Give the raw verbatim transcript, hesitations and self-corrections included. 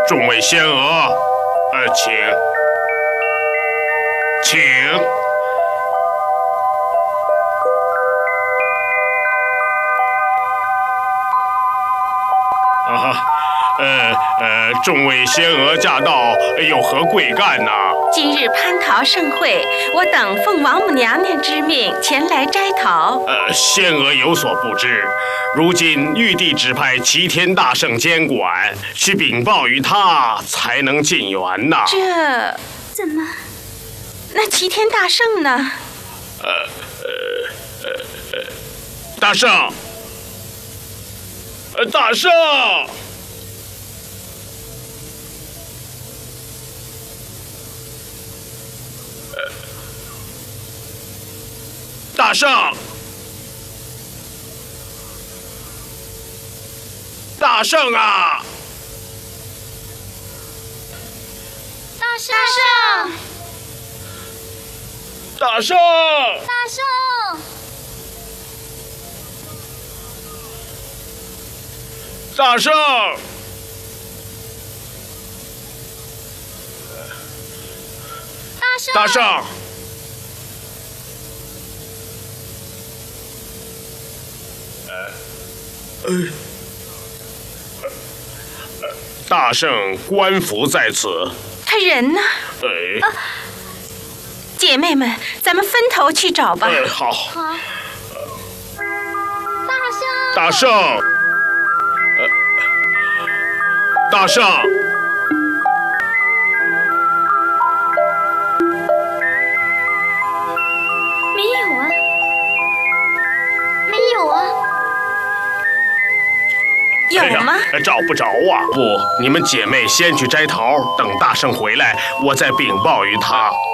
众位仙娥，呃，请，请。啊哈，呃呃，众位仙娥驾到，有何贵干呐？ 今日蟠桃盛会，我等奉王母娘娘之命前来摘桃。 呃，仙娥有所不知，如今玉帝指派齐天大圣监管，去禀报于他，才能进园呐。 这怎么？ 那齐天大圣呢？ 呃呃呃呃，大圣，呃，大圣。大圣，大圣啊！ 大圣， 大圣， 大圣， 大圣， 大圣， 大圣。呃，大圣官服在此。 他人呢？ 哎， 啊，姐妹们，咱们分头去找吧。 哎，好。 好。大圣， 大圣，呃，大圣， 没有啊，没有啊。 有吗？ 哎呀，找不着啊！不，你们姐妹先去摘桃，等大圣回来，我再禀报于他。